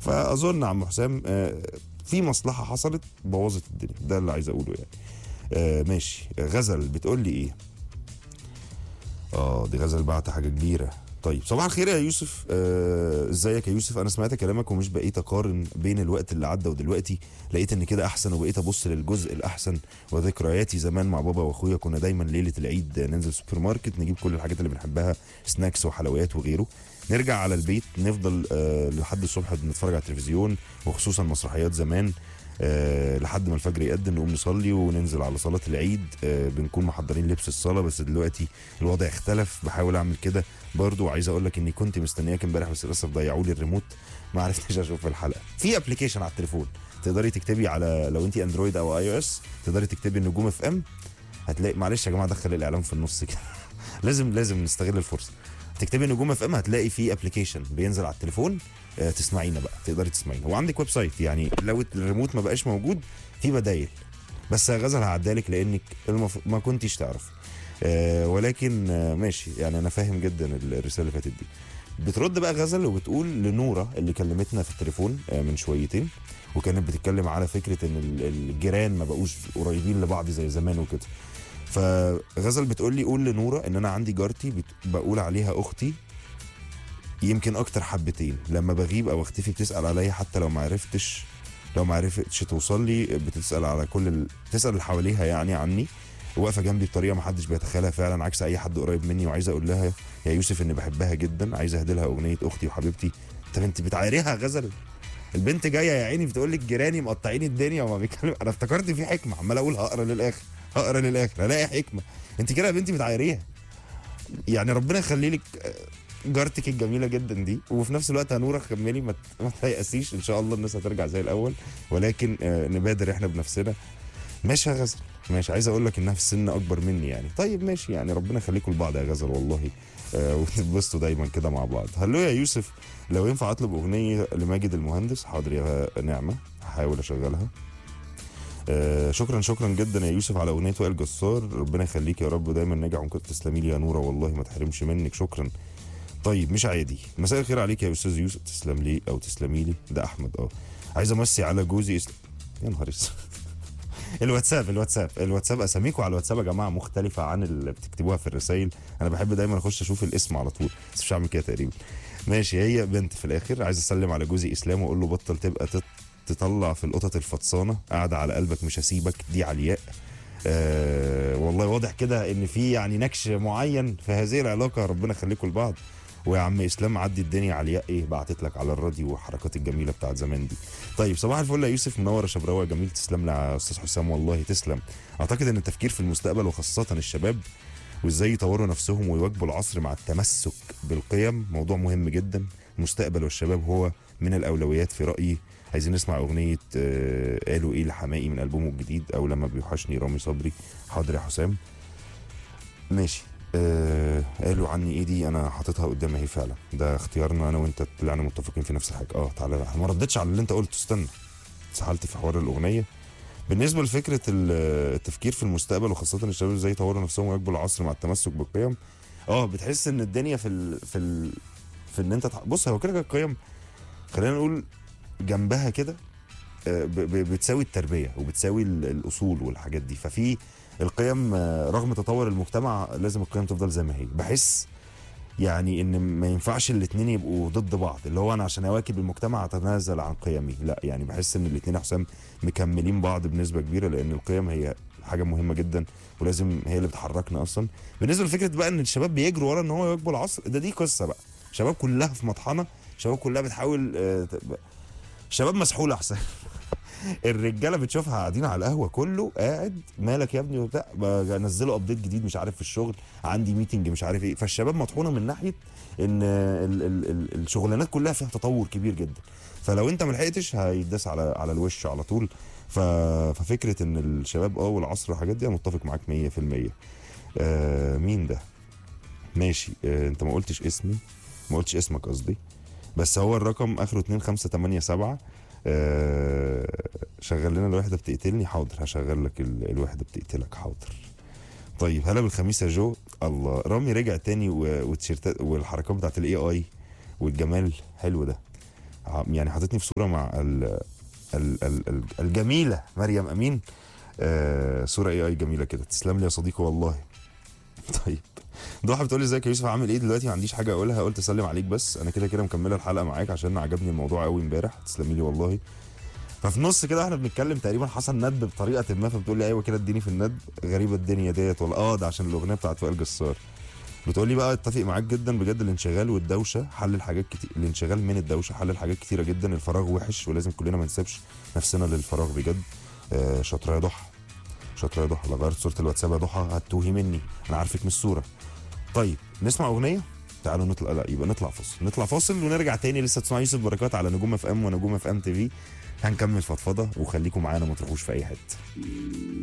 فاظن عم حسام في مصلحه حصلت بوظت الدنيا، ده اللي عايز اقوله يعني. ماشي. غزل بتقول لي ايه؟ دي غزل بعت حاجه كبيره. طيب صباح الخير يا يوسف. ازيك يا يوسف؟ انا سمعت كلامك ومش بقيت اقارن بين الوقت اللي عدى ودلوقتي، لقيت ان كده احسن، وبقيت ابص للجزء الاحسن. وذكرياتي زمان مع بابا واخويا، كنا دايما ليله العيد ننزل سوبر ماركت نجيب كل الحاجات اللي بنحبها، سناكس وحلويات وغيره. نرجع على البيت نفضل لحد الصبح بنتفرج على التلفزيون، وخصوصا مسرحيات زمان. لحد ما الفجر يقدم نقوم نصلي وننزل على صلاة العيد. بنكون محضرين لبس الصلاة، بس دلوقتي الوضع اختلف. بحاول اعمل كده برضو. وعايز اقول لك اني كنت مستنياك امبارح بس للاسف ضيعوا لي الريموت، ما عرفتش اشوف الحلقة. في ابلكيشن على التليفون تقدري تكتبي على، لو انت اندرويد او اي او اس، تقدري تكتبي النجوم اف ام. هتلاقي، معلش يا جماعة دخل الاعلام في النص كده لازم نستغل الفرصة. تكتبي نجوم اف ام هتلاقي في ابلكيشن بينزل على التليفون. تسمعينا بقى، تقدري تسمعينا. وعندك ويب سايت، يعني لو الريموت ما بقاش موجود في بدايل. بس يا غزل هعدالك لانك ما كنتيش تعرف. ولكن ماشي يعني، انا فاهم جدا الرساله اللي فاتت دي. بترد بقى غزل وبتقول لنوره اللي كلمتنا في التليفون من شويتين، وكانت بتتكلم على فكره ان الجيران ما بقوش قريبين لبعض زي زمان وكده. فغزل بتقول لي قول لنوره ان انا عندي جارتي بقول عليها اختي، يمكن اكتر حبتين. لما بغيب او اختفي بتسال عليا، حتى لو ما عرفتش توصل لي بتسال على بتسال اللي حواليها يعني عني. واقفه جنبي بطريقه ما حدش بيتخيلها فعلا، عكس اي حد قريب مني. وعايزه اقول لها يا يوسف اني بحبها جدا، عايزه اهدي لها اغنيه اختي وحبيبتي. انت بتعايريها غزل؟ البنت جايه يا عيني بتقول لك جيراني مقطعين الدنيا وما بيتكلم. انا افتكرت في حكمه، عمال اقول هقرا للاخر الاقي حكمه. انت كده يا بنتي بتعايريها. يعني ربنا يخلي لك جارتك الجميله جدا دي. وفي نفس الوقت هنوره كملي، ما تيأسيش، ان شاء الله الناس هترجع زي الاول. ولكن نبادر احنا بنفسنا. ماشي يا غزل، ماشي. عايز اقول لك انها في السن اكبر مني يعني. طيب ماشي يعني، ربنا يخليكم لبعض يا غزل والله. وتتبسطوا دايما كده مع بعض. هلو يا يوسف، لو ينفع اطلب اغنيه لماجد المهندس. حاضر يا نعمه، هحاول اشغلها. شكرا جدا يا يوسف على اغنيه وائل جسار. ربنا يخليك يا رب دايما ناجح. وكنت تسلمي لي يا نوره والله ما تحرمش منك. شكرا. طيب مش عادي، مساء الخير عليك يا استاذ يوسف. تسلم لي او تسلمي لي، ده احمد. عايز امسي على جوزي يا نهار اسود الواتساب اساميكم على الواتساب يا جماعه مختلفه عن اللي بتكتبوها في الرسائل. انا بحب دايما اخش اشوف الاسم على طول، بس مش هعمل كده تقريبا. ماشي، هي بنت في الاخر. عايز اسلم على جوزي اسلام واقول له بطل تبقى تطلع في القطط الفطسانه، قاعده على قلبك مش هسيبك. دي علياء. والله واضح كده ان في يعني نكش معين في هذه العلاقه. ربنا يخليكم لبعض. ويا عم اسلام عدي الدنيا. علياء ايه بعتت لك على الراديو والحركات الجميله بتاعت زمان دي. طيب صباح الفل يا يوسف، منور يا شبراوي جميل. تسلم لي يا استاذ حسام والله تسلم. اعتقد ان التفكير في المستقبل وخاصه الشباب وازاي يطوروا نفسهم ويواكبوا العصر مع التمسك بالقيم موضوع مهم جدا. المستقبل والشباب هو من الاولويات في رايي. عايزين نسمع اغنيه قالوا ايه لحمائي من البومه الجديد، او لما بيوحشني رامي صبري. حاضر يا حسام. ماشي. قالوا عني ايه دي، انا حاططها قدامي اهي فعلا. ده اختيارنا انا وانت، طلعنا متفقين في نفس الحاجه. تعالى ما ردتش على اللي انت قلته، استنى. سحلت في حوار الاغنيه. بالنسبه لفكره التفكير في المستقبل وخاصه الشباب ازاي يطوروا نفسهم ويواكبوا العصر مع التمسك بالقيم. بتحس ان الدنيا في ان انت بص، هو كده القيم خلينا نقول جنبها كده بتساوي التربيه وبتساوي الاصول والحاجات دي. ففي القيم رغم تطور المجتمع لازم القيم تفضل زي ما هي. بحس يعني ان ما ينفعش الاثنين يبقوا ضد بعض، اللي هو انا عشان اواكب المجتمع اتنازل عن قيمي. لا يعني بحس ان الاثنين حسام مكملين بعض بنسبه كبيره، لان القيم هي حاجه مهمه جدا ولازم هي اللي بتحركنا اصلا. بالنسبه لفكره بقى ان الشباب بيجروا ورا ان هو يواكبوا العصر، دي قصه بقى. شباب كلها في مطحنه، شباب كلها بتحاول شباب مسحوله احسن الرجاله بتشوفها قاعدين على القهوه كله قاعد مالك يا ابني وبتاع، نزلوا ابديت جديد مش عارف في الشغل، عندي ميتنج مش عارف ايه. فالشباب مطحونه من ناحيه ان الشغلانات كلها فيها تطور كبير جدا. فلو انت ما لحقتش هيداس على الوش على طول. ففكره ان الشباب والعصر والحاجات دي انا متفق معاك 100%. مين ده؟ ماشي. انت ما قلتش اسمي، ما قلتش اسمك قصدي، بس هو الرقم اخره 2587. شغل لنا الوحده بتقتلني. حاضر هشغل لك الوحده بتقتلك. حاضر. طيب هلا بالخميس يا جو. الله، رامي رجع تاني والتيشيرتات والحركات بتاعت الاي اي والجمال. حلو ده. يعني حاططني في صوره مع الجميله مريم امين. صوره اي جميله كده، تسلم لي يا صديقي والله. طيب ضحى بتقول لي ازيك يا يوسف، عامل ايه دلوقتي؟ ما عنديش حاجه اقولها، قلت اسلم عليك بس، انا كده كده مكمله الحلقه معاك عشان عجبني الموضوع قوي امبارح، تسلمي لي والله. ففي نص كده احنا بنتكلم تقريبا حصل ندب بطريقه ما، فبتقول لي ايوه كده اديني في الندب. غريبه الدنيا ديت ولا ده عشان الاغنيه بتاعت وائل جسار. بتقول لي بقى اتفق معاك جدا بجد، الانشغال والدوشه حل الحاجات كتير، الانشغال من الدوشه حل الحاجات كتيره جدا، الفراغ وحش ولازم كلنا ما نسيبش نفسنا للفراغ بجد. شاطره يا ضحى، شاطره يا ضحى. لو غيرت صوره الواتساب يا ضحى هتوهي مني، انا عارفك من الصوره. طيب نسمع اغنيه، تعالوا نطلع، لا يبقى نطلع فاصل، نطلع فاصل ونرجع تاني. لسه تسمع يوسف بركات على نجوم اف ام ونجوم اف ام تي في. هنكمل فضفضه وخليكم معانا، ما تروحوش في اي حته.